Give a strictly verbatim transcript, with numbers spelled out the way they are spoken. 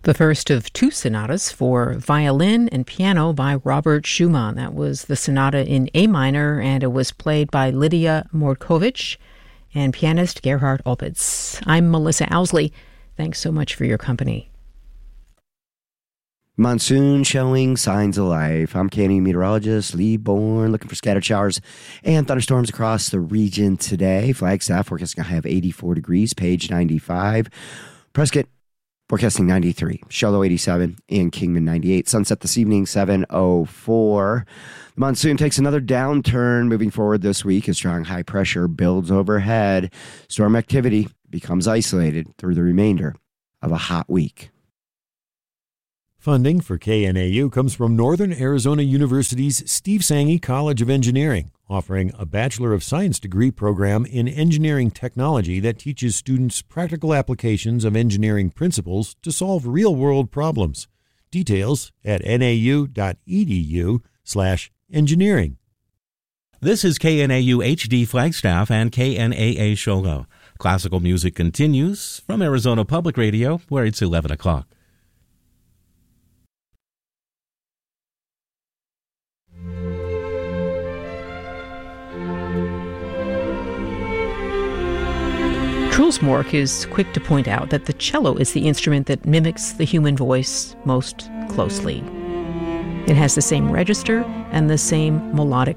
The first of two sonatas for violin and piano by Robert Schumann. That was the sonata in A minor, and it was played by Lydia Mordkovich and pianist Gerhard Opitz. I'm Melissa Owsley. Thanks so much for your company. Monsoon showing signs of life. I'm Canadian meteorologist Lee Bourne, looking for scattered showers and thunderstorms across the region today. Flagstaff forecasting a high of eighty-four degrees, Page ninety-five. Prescott forecasting ninety-three, Charlotte eighty-seven, and Kingman ninety-eight. Sunset this evening, seven oh four. The monsoon takes another downturn moving forward this week as strong high pressure builds overhead. Storm activity becomes isolated through the remainder of a hot week. Funding for K N A U comes from Northern Arizona University's Steve Sanghi College of Engineering, offering a Bachelor of Science degree program in engineering technology that teaches students practical applications of engineering principles to solve real-world problems. Details at nau.edu slash engineering. This is K N A U H D Flagstaff and K N A A Shogo. Classical music continues from Arizona Public Radio, where it's eleven o'clock. Truls Mork is quick to point out that the cello is the instrument that mimics the human voice most closely. It has the same register and the same melodic